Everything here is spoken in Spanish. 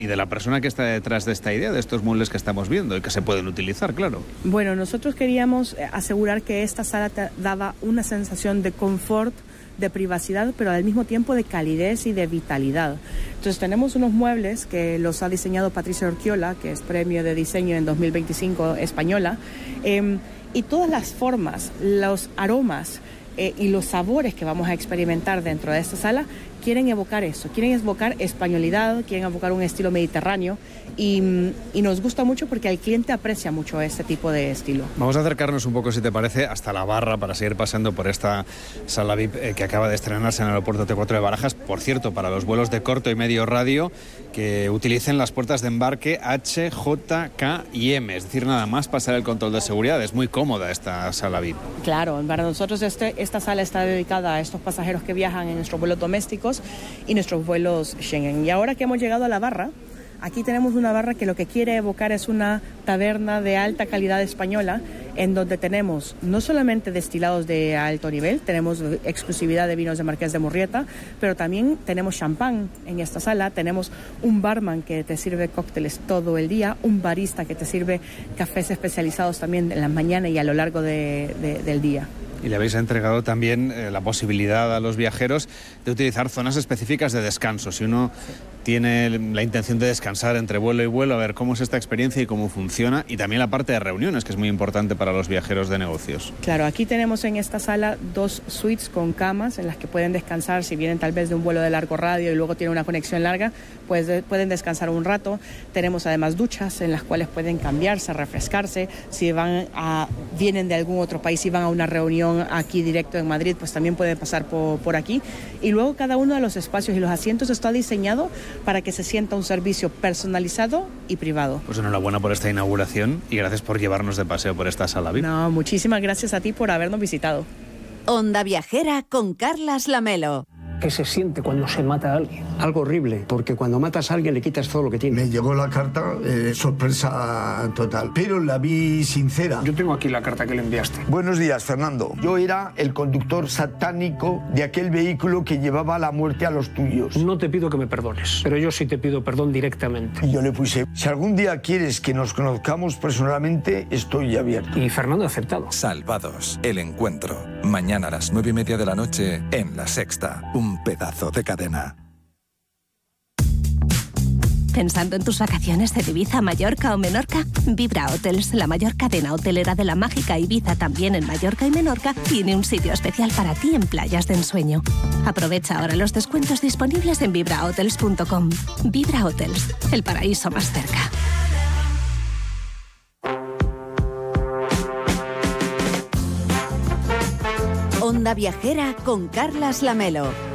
y de la persona que está detrás de esta idea, de estos muebles que estamos viendo y que se pueden utilizar, claro. Bueno, nosotros queríamos asegurar que esta sala te daba una sensación de confort, de privacidad, pero al mismo tiempo de calidez y de vitalidad. Entonces tenemos unos muebles que los ha diseñado Patricia Urquiola, que es premio de diseño en 2025 española, y todas las formas, los aromas y los sabores que vamos a experimentar dentro de esta sala quieren evocar eso, quieren evocar españolidad, quieren evocar un estilo mediterráneo y nos gusta mucho porque el cliente aprecia mucho este tipo de estilo. Vamos a acercarnos un poco, si te parece, hasta la barra para seguir pasando por esta sala VIP que acaba de estrenarse en el aeropuerto T4 de Barajas. Por cierto, para los vuelos de corto y medio radio que utilicen las puertas de embarque H, J, K y M, es decir, nada más pasar el control de seguridad. Es muy cómoda esta sala VIP. Claro, para nosotros esta sala está dedicada a estos pasajeros que viajan en nuestros vuelos domésticos y nuestros vuelos Schengen. Y ahora que hemos llegado a la barra, aquí tenemos una barra que lo que quiere evocar es una taberna de alta calidad española, en donde tenemos no solamente destilados de alto nivel, tenemos exclusividad de vinos de Marqués de Murrieta, pero también tenemos champán en esta sala, tenemos un barman que te sirve cócteles todo el día, un barista que te sirve cafés especializados también en la mañana y a lo largo del día. Y le habéis entregado también la posibilidad a los viajeros de utilizar zonas específicas de descanso. Si uno tiene la intención de descansar entre vuelo y vuelo, a ver cómo es esta experiencia y cómo funciona, y también la parte de reuniones, que es muy importante para los viajeros de negocios. Claro, aquí tenemos en esta sala 2 suites con camas en las que pueden descansar. Si vienen tal vez de un vuelo de largo radio y luego tienen una conexión larga, pues pueden descansar un rato. Tenemos además duchas en las cuales pueden cambiarse, refrescarse. Si vienen de algún otro país y van a una reunión aquí directo en Madrid, pues también pueden pasar por aquí. Y luego cada uno de los espacios y los asientos está diseñado para que se sienta un servicio personalizado y privado. Pues enhorabuena por esta inauguración y gracias por llevarnos de paseo por esta sala VIP. No, muchísimas gracias a ti por habernos visitado. Onda Viajera con Carlas Lamelo. ¿Qué se siente cuando se mata a alguien? Algo horrible, porque cuando matas a alguien le quitas todo lo que tiene. Me llegó la carta, sorpresa total, pero la vi sincera. Yo tengo aquí la carta que le enviaste. Buenos días, Fernando. Yo era el conductor satánico de aquel vehículo que llevaba la muerte a los tuyos. No te pido que me perdones, pero yo sí te pido perdón directamente. Y yo le puse, si algún día quieres que nos conozcamos personalmente, estoy abierto. Y Fernando ha aceptado. Salvados, el encuentro. Mañana a las 9:30 de la noche en La Sexta. Un pedazo de cadena. ¿Pensando en tus vacaciones de Ibiza, Mallorca o Menorca? Vibra Hotels, la mayor cadena hotelera de la mágica Ibiza, también en Mallorca y Menorca, tiene un sitio especial para ti en playas de ensueño. Aprovecha ahora los descuentos disponibles en vibrahotels.com. Vibra Hotels, el paraíso más cerca. Onda Viajera con Carlas Lamelo.